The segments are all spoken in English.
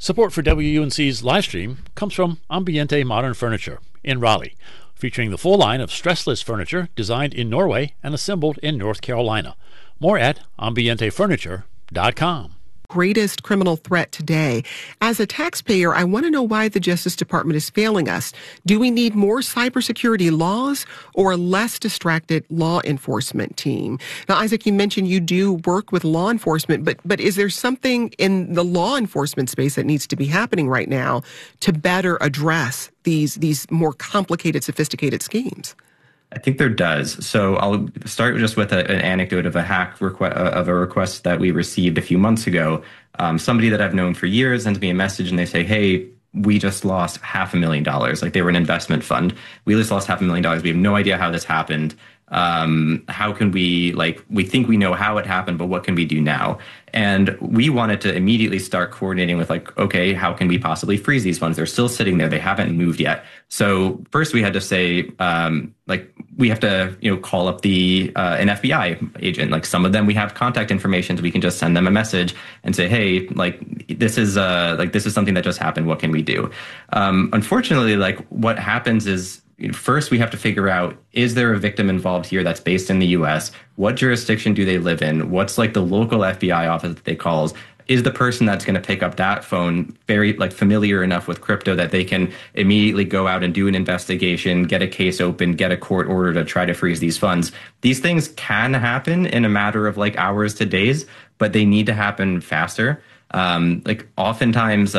Support for WUNC's live stream comes from Ambiente Modern Furniture in Raleigh, featuring the full line of stressless furniture designed in Norway and assembled in North Carolina. More at ambientefurniture.com. Greatest criminal threat today. As a taxpayer, I want to know why the Justice Department is failing us. Do we need more cybersecurity laws or a less distracted law enforcement team? Now, Isaac, you mentioned you do work with law enforcement, but is there something in the law enforcement space that needs to be happening right now to better address these more complicated, sophisticated schemes? I think there does. So I'll start just with an anecdote of a request that we received a few months ago. Somebody that I've known for years sends me a message and they say, "Hey, we just lost $500,000. Like, they were an investment fund. We just lost $500,000. We have no idea how this happened. How can we think we know how it happened, but what can we do now?" And we wanted to immediately start coordinating with okay, how can we possibly freeze these funds? They're still sitting there. They haven't moved yet. So first we had to say, we have to, call up an FBI agent. Like, some of them we have contact information, so we can just send them a message and say, "Hey, this is something that just happened. What can we do?" Unfortunately, what happens is, first, we have to figure out, is there a victim involved here that's based in the U.S.? What jurisdiction do they live in? What's the local FBI office that they calls? Is the person that's going to pick up that phone very familiar enough with crypto that they can immediately go out and do an investigation, get a case open, get a court order to try to freeze these funds? These things can happen in a matter of hours to days, but they need to happen faster. Oftentimes,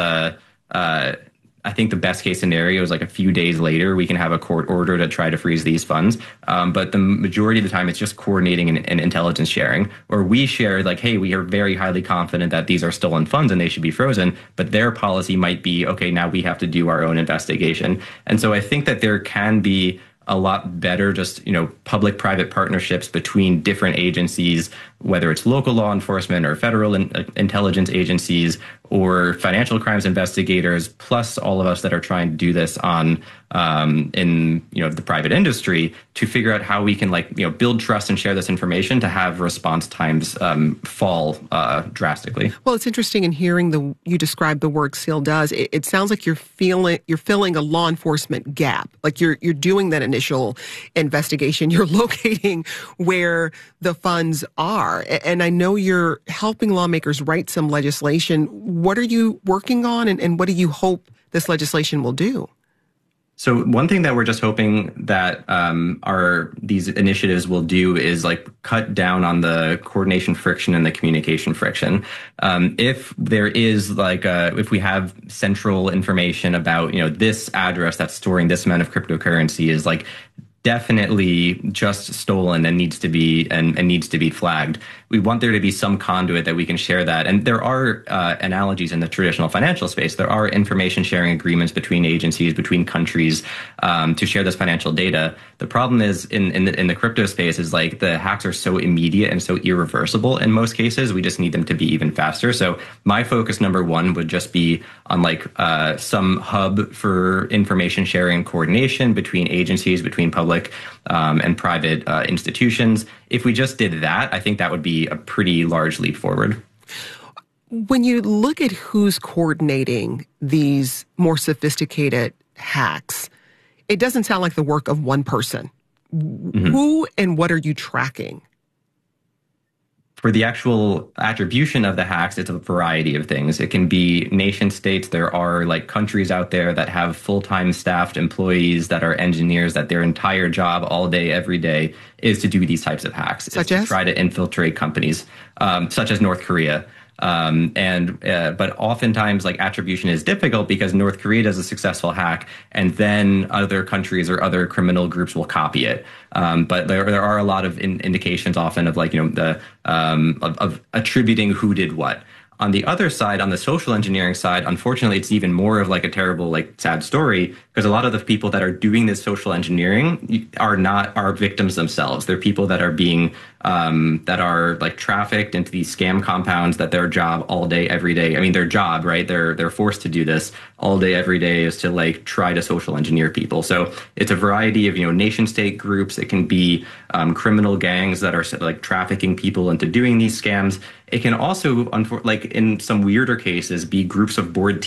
I think the best case scenario is a few days later, we can have a court order to try to freeze these funds. But the majority of the time, it's just coordinating and intelligence sharing, or we share hey, we are very highly confident that these are stolen funds and they should be frozen. But their policy might be, okay, now we have to do our own investigation. And so I think that there can be a lot better just, public-private partnerships between different agencies, whether it's local law enforcement or federal intelligence agencies or financial crimes investigators, plus all of us that are trying to do this in the private industry, to figure out how we can build trust and share this information to have response times fall drastically. Well, it's interesting in hearing you describe the work SEAL does. It sounds like you're filling a law enforcement gap. You're doing that initial investigation. You're locating where the funds are. And I know you're helping lawmakers write some legislation. What are you working on, and what do you hope this legislation will do? So one thing that we're just hoping that these initiatives will do is cut down on the coordination friction and the communication friction. If there is if we have central information about this address that's storing this amount of cryptocurrency is definitely just stolen and needs to be flagged. We want there to be some conduit that we can share that. And there are analogies in the traditional financial space. There are information sharing agreements between agencies, between countries to share this financial data. The problem is in the crypto space is the hacks are so immediate and so irreversible in most cases. We just need them to be even faster. So my focus number one would just be on some hub for information sharing and coordination between agencies, between public and private institutions. If we just did that, I think that would be a pretty large leap forward. When you look at who's coordinating these more sophisticated hacks, it doesn't sound like the work of one person. Mm-hmm. Who and what are you tracking? For the actual attribution of the hacks, it's a variety of things. It can be nation states. There are countries out there that have full-time staffed employees that are engineers, that their entire job all day, every day is to do these types of hacks. Such as? To try to infiltrate companies, such as North Korea. But oftentimes attribution is difficult because North Korea does a successful hack and then other countries or other criminal groups will copy it. But there are a lot of indications often of of attributing who did what. On the other side, on the social engineering side, unfortunately, it's even more of a terrible, sad story, because a lot of the people that are doing this social engineering are victims themselves. They're people that are being trafficked into these scam compounds that their job all day, every day. I mean, their job, right? They're forced to do this all day, every day is to try to social engineer people. So it's a variety of, nation state groups. It can be criminal gangs that are trafficking people into doing these scams. It can also, in some weirder cases, be groups of bored